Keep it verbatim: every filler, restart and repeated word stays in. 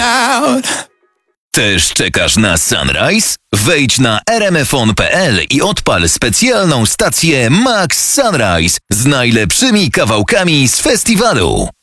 out. Też czekasz na Sunrise? Wejdź na r m f on kropka p l i odpal specjalną stację Max Sunrise z najlepszymi kawałkami z festiwalu.